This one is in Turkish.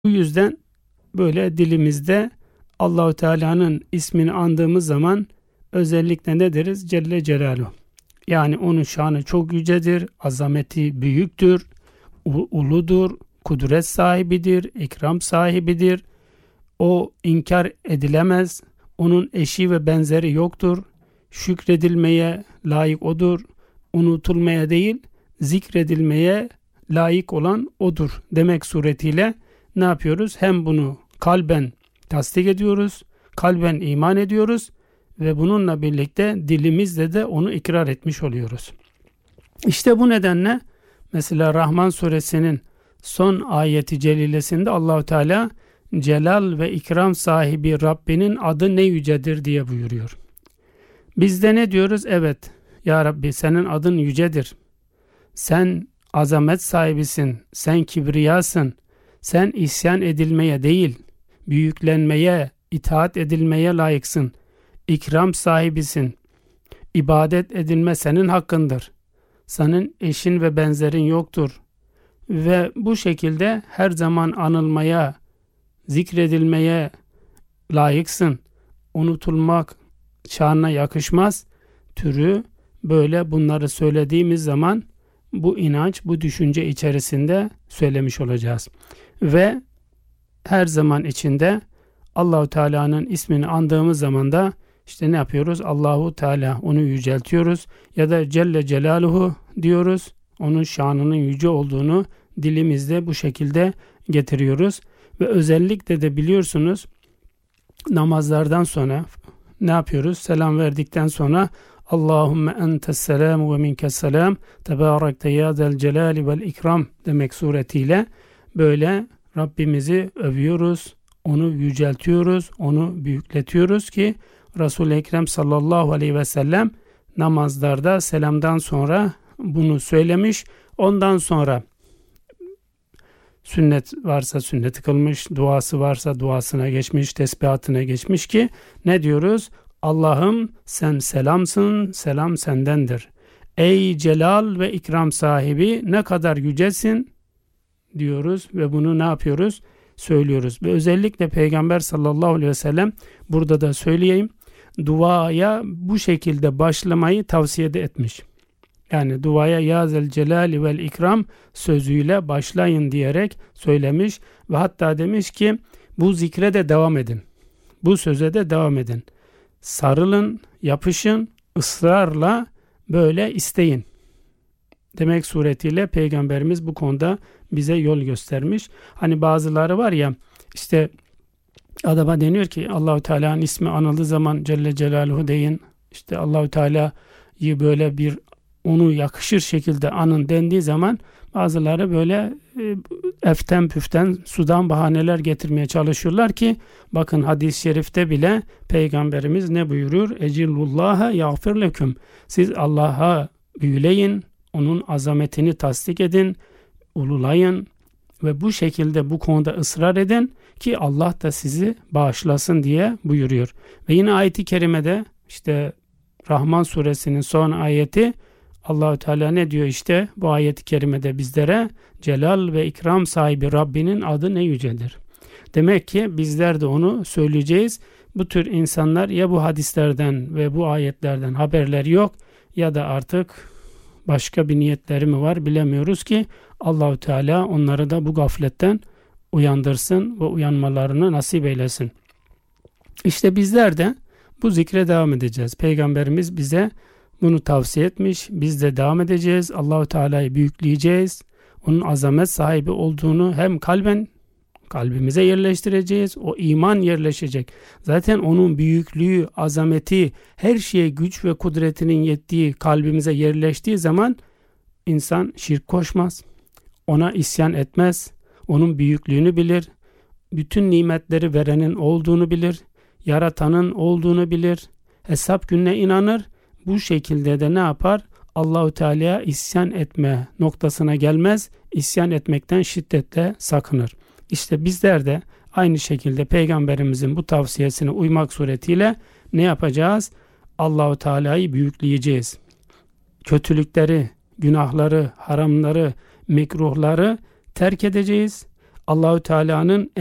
Bu yüzden böyle dilimizde Allahu Teala'nın ismini andığımız zaman özellikle ne deriz? Celle Celaluhu. Yani onun şanı çok yücedir, azameti büyüktür, uludur, kudret sahibidir, ikram sahibidir. O inkar edilemez, onun eşi ve benzeri yoktur. Şükredilmeye layık odur, unutulmaya değil, zikredilmeye layık olan odur demek suretiyle ne yapıyoruz? Hem bunu kalben tasdik ediyoruz, kalben iman ediyoruz ve bununla birlikte dilimizle de onu ikrar etmiş oluyoruz. İşte bu nedenle mesela Rahman suresinin son ayeti celilesinde Allahu Teala celal ve ikram sahibi Rabbinin adı ne yücedir diye buyuruyor. Biz de ne diyoruz? Evet ya Rabbi, senin adın yücedir. Sen azamet sahibisin, sen kibriyasın, sen isyan edilmeye değil, büyüklenmeye, itaat edilmeye layıksın. İkram sahibisin. İbadet edilme senin hakkındır. Senin eşin ve benzerin yoktur. Ve bu şekilde her zaman anılmaya, zikredilmeye layıksın. Unutulmak şanına yakışmaz türü böyle bunları söylediğimiz zaman bu inanç, bu düşünce içerisinde söylemiş olacağız. Ve her zaman içinde Allahu Teala'nın ismini andığımız zaman da işte ne yapıyoruz? Allahu Teala, onu yüceltiyoruz ya da Celle Celaluhu diyoruz. Onun şanının yüce olduğunu dilimizde bu şekilde getiriyoruz. Ve özellikle de biliyorsunuz namazlardan sonra ne yapıyoruz? Selam verdikten sonra Allahümme entes selam ve minkes selam tebarekte ya zel celali vel ikram demek suretiyle böyle Rabbimizi övüyoruz, onu yüceltiyoruz, onu büyükletiyoruz ki Resul-i Ekrem sallallahu aleyhi ve sellem namazlarda selamdan sonra bunu söylemiş. Ondan sonra sünnet varsa sünneti kılmış, duası varsa duasına geçmiş, tesbihatına geçmiş ki ne diyoruz? Allah'ım sen selamsın, selam sendendir. Ey celal ve ikram sahibi ne kadar yücesin diyoruz ve bunu ne yapıyoruz? Söylüyoruz. Ve özellikle Peygamber sallallahu aleyhi ve sellem burada da söyleyeyim, duaya bu şekilde başlamayı tavsiye de etmiş. Yani duaya ya zel celali vel ikram sözüyle başlayın diyerek söylemiş ve hatta demiş ki bu zikre de devam edin. Bu söze de devam edin. Sarılın, yapışın, ısrarla böyle isteyin. Demek suretiyle Peygamberimiz bu konuda bize yol göstermiş. Hani bazıları var ya işte adama deniyor ki Allahu Teala'nın ismi anıldığı zaman Celle Celaluhu deyin. İşte Allahu Teala'yı böyle bir onu yakışır şekilde anın dendiği zaman bazıları böyle eften püften sudan bahaneler getirmeye çalışıyorlar ki bakın hadis-i şerifte bile Peygamberimiz ne buyuruyor? Ecillullaha yağfir leküm. Siz Allah'a büyüleyin, onun azametini tasdik edin, ululayın ve bu şekilde bu konuda ısrar edin ki Allah da sizi bağışlasın diye buyuruyor. Ve yine ayet-i kerimede işte Rahman suresinin son ayeti Allahu Teala ne diyor işte bu ayet-i kerimede bizlere? Celal ve ikram sahibi Rabbinin adı ne yücedir. Demek ki bizler de onu söyleyeceğiz. Bu tür insanlar ya bu hadislerden ve bu ayetlerden haberleri yok ya da artık başka bir niyetleri mi var bilemiyoruz ki Allahu Teala onları da bu gafletten uyandırsın ve uyanmalarını nasip eylesin. İşte bizler de bu zikre devam edeceğiz. Peygamberimiz bize bunu tavsiye etmiş. Biz de devam edeceğiz. Allahu Teala'yı büyükleyeceğiz. Onun azamet sahibi olduğunu hem kalbimize yerleştireceğiz. O iman yerleşecek. Zaten onun büyüklüğü, azameti, her şeye güç ve kudretinin yettiği kalbimize yerleştiği zaman insan şirk koşmaz. Ona isyan etmez. Onun büyüklüğünü bilir. Bütün nimetleri verenin olduğunu bilir. Yaratanın olduğunu bilir. Hesap gününe inanır. Bu şekilde de ne yapar? Allahu Teala'ya isyan etme noktasına gelmez. İsyan etmekten şiddetle sakınır. İşte bizler de aynı şekilde Peygamberimizin bu tavsiyesine uymak suretiyle ne yapacağız? Allahu Teala'yı büyükleyeceğiz. Kötülükleri, günahları, haramları, mekruhları terk edeceğiz. Allahü Teala'nın